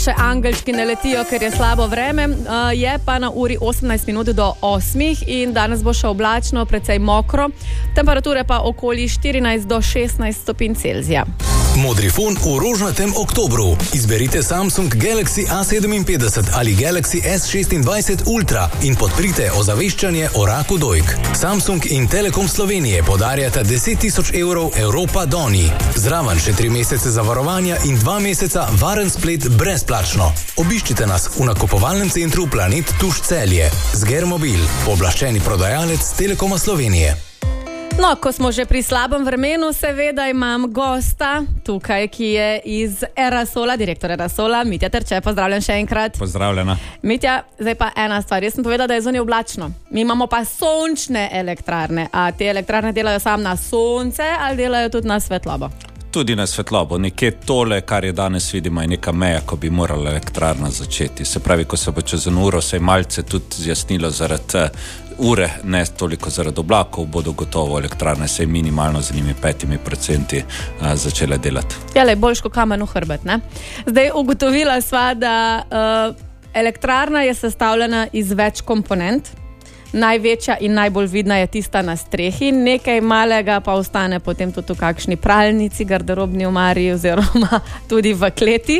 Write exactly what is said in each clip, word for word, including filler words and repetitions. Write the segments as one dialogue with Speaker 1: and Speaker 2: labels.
Speaker 1: Še angelčki ne letijo, ker je slabo vreme. Uh, je pa na uri osemnajst minut do osmih in danes bo še oblačno, precej mokro. Temperature pa okoli štirinajst do šestnajst stopinj Celzija.
Speaker 2: Modrifon v rožnatem oktobru. Izberite Samsung Galaxy A sedeminpetdeset ali Galaxy S šestindvajset Ultra in podprite ozaveščanje o raku dojk. Samsung in Telekom Slovenije podarjata deset tisoč evrov Europa Doni. Zraven še tri mesece zavarovanja in dva meseca varen splet brezplačno. Obiščite nas v nakupovalnem centru Planet Tuš Celje. Zgermobil, pooblaščeni prodajalec Telekoma Slovenije.
Speaker 1: No, ko smo že pri slabem vremenu, seveda imam gosta tukaj, ki je iz Erasola, direktor Erasola, Mitja Terče. Pozdravljen še enkrat.
Speaker 3: Pozdravljena.
Speaker 1: Mitja, zdaj pa ena stvar. Jaz sem povedala, da je zunaj oblačno. Mi imamo pa sončne elektrarne. A te elektrarne delajo samo na sonce ali delajo tudi na svetlobo?
Speaker 3: Tudi na svetlobo. Nekje tole, kar je danes vidimo, je neka meja, ko bi morala elektrarna začeti. Se pravi, ko se bo čez eno uro se je malce tudi zjasnilo zaradi ure, ne toliko zaradi oblakov, bodo gotovo elektrarne se minimalno z njimi petimi procenti a, začele delati.
Speaker 1: Jale, boljš kot kamen v hrbet, ne? Zdaj ugotovila sva, da uh, elektrarna je sestavljena iz več komponent. Največja in najbolj vidna je tista na strehi, nekaj malega pa ostane potem tudi v kakšni pralnici, garderobni omari oziroma tudi v kleti.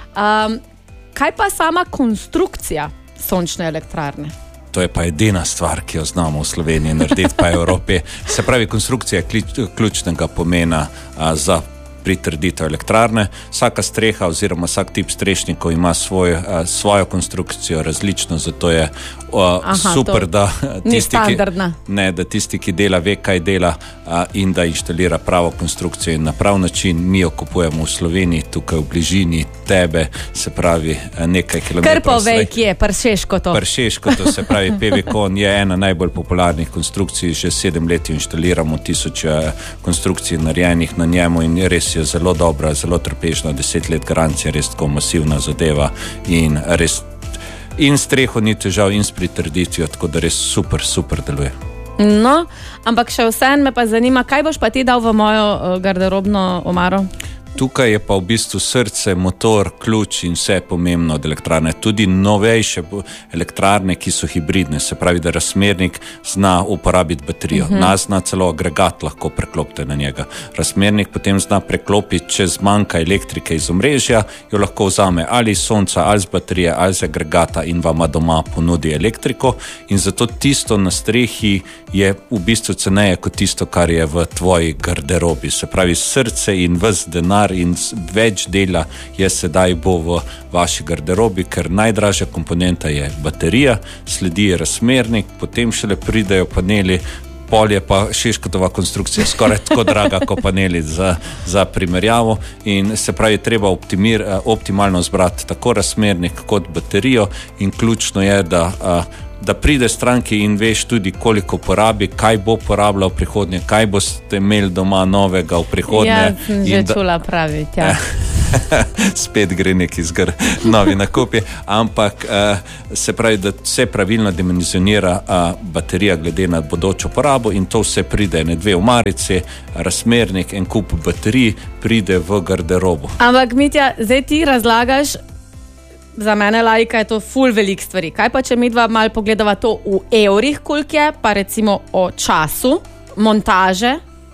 Speaker 1: Um, kaj pa sama konstrukcija sončne elektrarne?
Speaker 3: To je pa edina stvar, ki jo znamo v Sloveniji narediti, pa Evropi. Se pravi, konstrukcija je ključnega pomena a, za pritrditev elektrarne. Vsaka streha oziroma vsak tip strešnikov ima svoj, a, svojo konstrukcijo različno, zato je a, Aha, super, da tisti, ki, ne, da tisti, ki dela, ve, kaj dela a, in da inštalira pravo konstrukcijo in na prav način. Mi jo kupujemo v Sloveniji, tukaj v bližini tebe, se pravi nekaj kilometrov.
Speaker 1: Kar povej, kje je, Pršeškoto.
Speaker 3: Pršeškoto, se pravi Pevekon je ena najbolj popularnih konstrukcij, že sedem let inštaliramo tisoč konstrukcij narejenih na njemu in res je zelo dobra, zelo trpežna, deset let garancija, res tako masivna zadeva in res in streho ni težav in s pritrditvijo, tako da res super, super deluje.
Speaker 1: No, ampak še vsem me pa zanima, kaj boš pa ti dal v mojo uh, garderobno omaro?
Speaker 3: Tukaj je pa v bistvu srce, motor, ključ in vse pomembno od elektrarne. Tudi novejše elektrarne, ki so hibridne, se pravi, da razmernik zna uporabiti baterijo. Uh-huh. Nas zna celo agregat lahko preklopite na njega. Razmernik potem zna preklopiti, če zmanjka elektrike iz omrežja, jo lahko vzame ali iz sonca, ali z baterije, ali z agregata in vama doma ponudi elektriko. In zato tisto na strehi je v bistvu ceneje kot tisto, kar je v tvoji garderobi. Se pravi, srce in ves denar in več dela je sedaj bo v vaši garderobi, ker najdražja komponenta je baterija, sledi razmernik, potem šele pridejo paneli, pol je pa Šeškotova konstrukcija skoraj tako draga kot paneli za, za primerjavo in se pravi, treba optimir, optimalno zbrati tako razmernik kot baterijo in ključno je, da a, da pride stranki in veš tudi, koliko porabi, kaj bo porabila v prihodnje, kaj boste imeli doma novega v prihodnje.
Speaker 1: Ja, sem že da... čula praviti, ja.
Speaker 3: Spet gre neki zgr novi nakupi, ampak uh, se pravi, da se pravilno dimenzionira uh, baterija glede na bodočo porabo in to vse pride na dve omarici, razmernik, en kup baterij pride v garderobo.
Speaker 1: Ampak Mitja, zdaj ti razlagaš, za mene laika je to ful velik stvari. Kaj pa, če mi dva malo pogledava to v evrih, koliko je, pa recimo o času, montaže?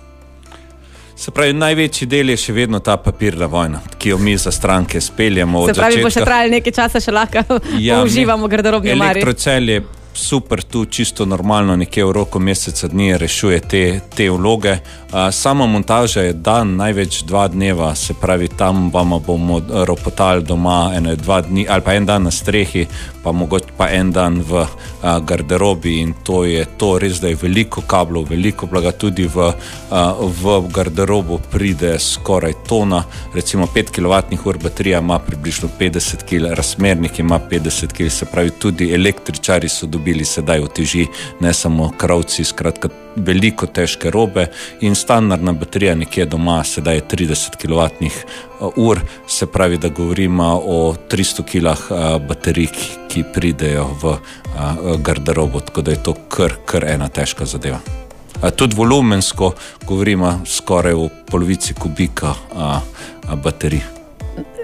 Speaker 3: Se pravi, največji del je še vedno ta papirna vojna, ki jo mi za stranke speljamo od
Speaker 1: začetka. Se pravi,
Speaker 3: začetka.
Speaker 1: Bo še trajali nekaj časa, še lahko ja, uživamo v garderobni omari.
Speaker 3: Elektrocel je super tu, čisto normalno, nekje v roku meseca dni rešuje te, te vloge. A, sama montaža je dan, največ dva dneva, se pravi, tam vama bomo ropotali doma ene dva dni, ali pa en dan na strehi, pa mogoče pa en dan v a, garderobi in to je to, res da je veliko kablov, veliko blaga, tudi v, a, v garderobo pride skoraj tona, recimo pet kilovatnih ur baterija ima približno petdeset kilogramov, razmernik ima petdeset kilogramov, se pravi, tudi električari so dobili sedaj uteži, ne samo kravci, skratka veliko težke robe in standardna baterija nekje doma sedaj je trideset kilovatnih ur, se pravi, da govorimo o tristo kilogramov baterij, ki pridejo v garderobo, tako da je to kar, kar ena težka zadeva. Tudi volumensko govorimo skoraj o polovici kubika baterij.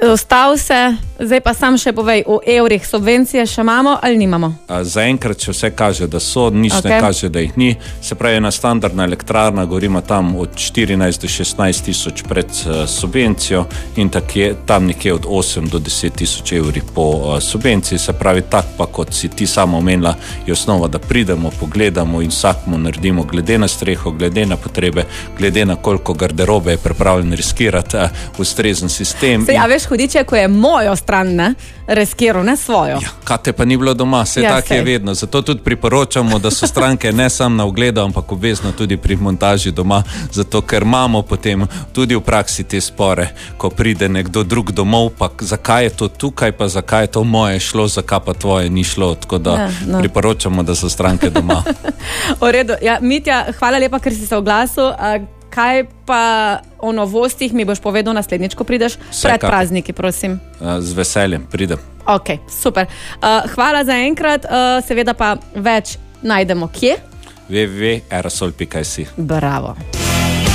Speaker 1: Ostal se, zdaj pa sam še povej, v evrih subvencije še imamo ali nimamo?
Speaker 3: Zaenkrat še vse kaže, da so, nič okay. ne kaže, da jih ni. Se pravi, ena standardna elektrarna, govorimo tam od štirinajst do šestnajst tisoč pred uh, subvencijo in je, tam nekje od osem do deset tisoč evrih po uh, subvenciji. Se pravi, tak pa, kot si ti sama omenila, je osnova, da pridemo, pogledamo in vsakmu naredimo glede na streho, glede na potrebe, glede na koliko garderobe je pripravljen riskirati uh, ustrezen sistem.
Speaker 1: Se, in... A veš, hudiče, ko je mojo stran, ne, riskiral, ne svojo.
Speaker 3: Ja, kaj te pa ni bilo doma, vse ja, tako je vedno. Zato tudi priporočamo, da so stranke ne samo na ogledu, ampak obvezno tudi pri montaži doma, zato ker imamo potem tudi v praksi te spore, ko pride nekdo drug domov, pa zakaj je to tukaj, pa zakaj je to moje šlo, zakaj pa tvoje ni šlo. Tako da ja, no. priporočamo, da so stranke doma.
Speaker 1: V redu. Ja, Mitja, hvala lepa, ker si se oglasil. Kaj pa o novostih mi boš povedal naslednjič, ko prideš? Vse pred prazniki, prosim.
Speaker 3: Z veseljem pridem.
Speaker 1: Ok, super. Uh, hvala za enkrat, uh, seveda pa več najdemo kje?
Speaker 3: w w w pika aerosol pika si.
Speaker 1: Bravo.